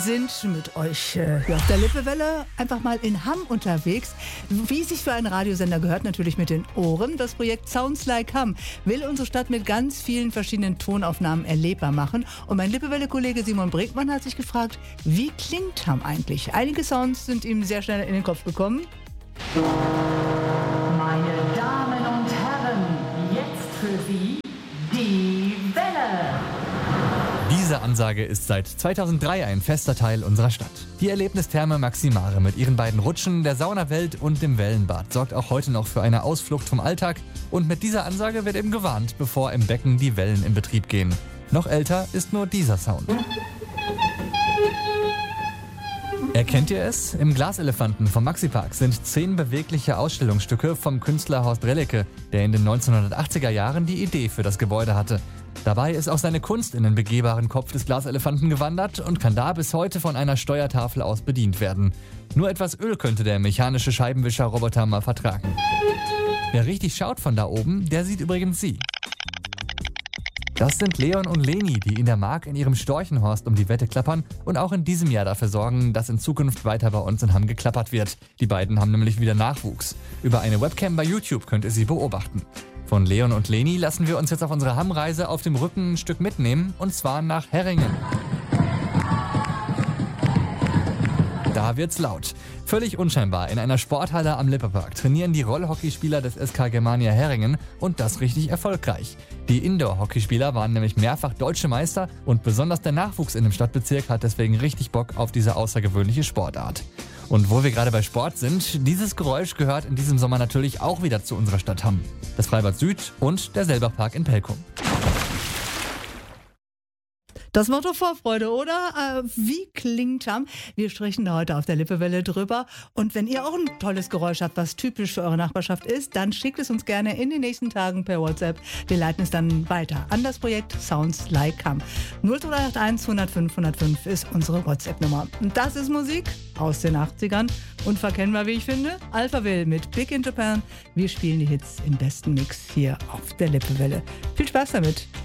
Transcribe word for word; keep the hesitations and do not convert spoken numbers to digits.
sind mit euch äh, hier auf der Lippewelle einfach mal in Hamm unterwegs. Wie sich für einen Radiosender gehört, natürlich mit den Ohren. Das Projekt Sounds Like Hamm will unsere Stadt mit ganz vielen verschiedenen Tonaufnahmen erlebbar machen. Und mein Lippewelle-Kollege Simon Brinkmann hat sich gefragt, wie klingt Hamm eigentlich? Einige Sounds sind ihm sehr schnell in den Kopf gekommen. Meine Damen und Herren, jetzt für Sie die Welle. Diese Ansage ist seit zweitausenddrei ein fester Teil unserer Stadt. Die Erlebnistherme Maximare mit ihren beiden Rutschen, der Saunawelt und dem Wellenbad sorgt auch heute noch für eine Ausflucht vom Alltag. Und mit dieser Ansage wird eben gewarnt, bevor im Becken die Wellen in Betrieb gehen. Noch älter ist nur dieser Sound. Erkennt ihr es? Im Glaselefanten vom Maxipark sind zehn bewegliche Ausstellungsstücke vom Künstler Horst Relicke, der in den neunzehnhundertachtziger Jahren die Idee für das Gebäude hatte. Dabei ist auch seine Kunst in den begehbaren Kopf des Glaselefanten gewandert und kann da bis heute von einer Steuertafel aus bedient werden. Nur etwas Öl könnte der mechanische Scheibenwischer-Roboter mal vertragen. Wer richtig schaut von da oben, der sieht übrigens sie. Das sind Leon und Leni, die in der Mark in ihrem Storchenhorst um die Wette klappern und auch in diesem Jahr dafür sorgen, dass in Zukunft weiter bei uns in Hamm geklappert wird. Die beiden haben nämlich wieder Nachwuchs. Über eine Webcam bei YouTube könnt ihr sie beobachten. Von Leon und Leni lassen wir uns jetzt auf unserer Hamm-Reise auf dem Rücken ein Stück mitnehmen, und zwar nach Herringen. Da wird's laut. Völlig unscheinbar in einer Sporthalle am Lippepark trainieren die Rollhockeyspieler des S K Germania Herringen, und das richtig erfolgreich. Die Indoor-Hockeyspieler waren nämlich mehrfach deutsche Meister und besonders der Nachwuchs in dem Stadtbezirk hat deswegen richtig Bock auf diese außergewöhnliche Sportart. Und wo wir gerade bei Sport sind, dieses Geräusch gehört in diesem Sommer natürlich auch wieder zu unserer Stadt Hamm. Das Freibad Süd und der Selbachpark in Pelkum. Das war doch Vorfreude, oder? Äh, wie klingt Hamm? Wir sprechen da heute auf der Lippewelle drüber. Und wenn ihr auch ein tolles Geräusch habt, was typisch für eure Nachbarschaft ist, dann schickt es uns gerne in den nächsten Tagen per WhatsApp. Wir leiten es dann weiter an das Projekt Sounds Like Hamm. null drei acht eins hundertfünf hundertfünf ist unsere WhatsApp-Nummer. Und das ist Musik aus den achtzigern. Unverkennbar, wie ich finde. Alphaville mit Big in Japan. Wir spielen die Hits im besten Mix hier auf der Lippewelle. Viel Spaß damit.